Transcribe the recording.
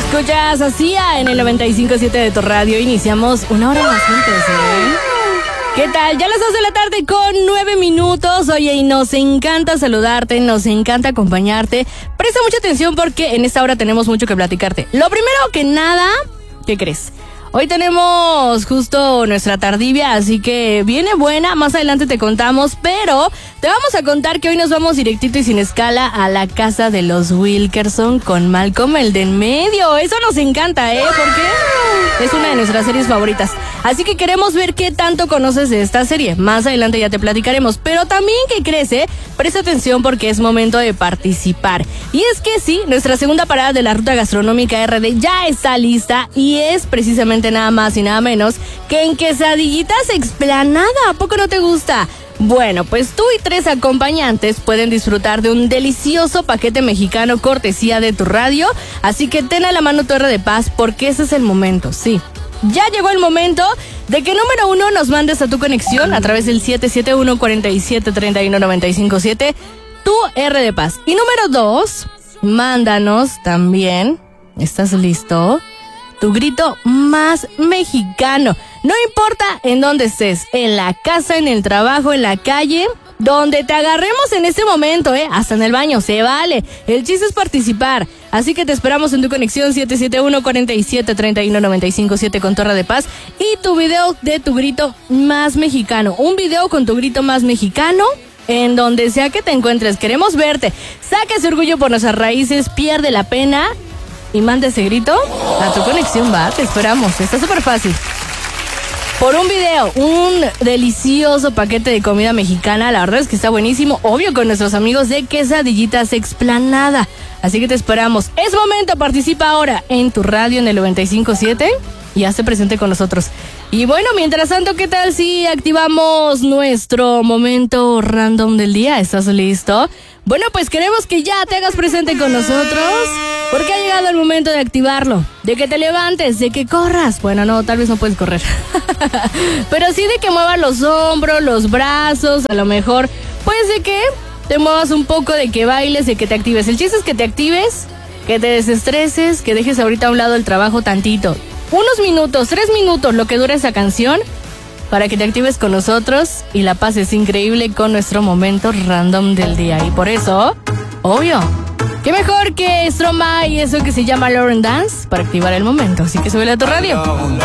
Escuchas así en el 95.7 de tu radio. Iniciamos una hora más juntos, ¿Qué tal? Ya las 2 de la tarde con 9 minutos. Oye, y nos encanta saludarte, nos encanta acompañarte. Presta mucha atención porque en esta hora tenemos mucho que platicarte. Lo primero que nada, ¿qué crees? Hoy tenemos justo nuestra tardivia, así que viene buena, más adelante te contamos, pero te vamos a contar que hoy nos vamos directito y sin escala a la casa de los Wilkerson con Malcolm, el de en medio. Eso nos encanta, porque es una de nuestras series favoritas. Así que queremos ver qué tanto conoces de esta serie. Más adelante ya te platicaremos, pero también que crece, presta atención porque es momento de participar. Y es que sí, nuestra segunda parada de la ruta gastronómica RD ya está lista y es precisamente nada más y nada menos que en Quesadillitas Explanada. ¿A poco no te gusta? Bueno, pues tú y 3 acompañantes pueden disfrutar de un delicioso paquete mexicano cortesía de tu radio, así que ten a la mano tu R de Paz porque ese es el momento, sí. Ya llegó el momento de que número 1 nos mandes a tu conexión a través del 771-4731-957 tu R de Paz. Y número 2, mándanos también, ¿estás listo? Tu grito más mexicano. No importa en dónde estés, en la casa, en el trabajo, en la calle, donde te agarremos en este momento, hasta en el baño, se vale. El chiste es participar. Así que te esperamos en tu conexión 771-4731-957 con Torre de Paz y tu video de tu grito más mexicano. Un video con tu grito más mexicano en donde sea que te encuentres. Queremos verte. Saca ese orgullo por nuestras raíces, pierde la pena y manda ese grito a tu conexión, va. Te esperamos. Está súper fácil. Por un video, un delicioso paquete de comida mexicana, la verdad es que está buenísimo, obvio con nuestros amigos de Quesadillitas Explanada. Así que te esperamos. Es momento, participa ahora en tu radio en el 95.7 y hazte presente con nosotros. Y bueno, mientras tanto, ¿qué tal si activamos nuestro momento random del día? ¿Estás listo? Bueno, pues queremos que ya te hagas presente con nosotros porque ha llegado el momento de activarlo, de que te levantes, de que corras. Bueno, no, tal vez no puedes correr, pero sí de que muevas los hombros, los brazos, a lo mejor, pues de que te muevas un poco, de que bailes, de que te actives. El chiste es que te actives, que te desestreses, que dejes ahorita a un lado el trabajo tantito. Unos minutos, 3 minutos, lo que dura esa canción, para que te actives con nosotros y la pases increíble con nuestro momento random del día. Y por eso, obvio, qué mejor que Stromae y eso que se llama Lauren Dance para activar el momento. Así que súbele a tu radio.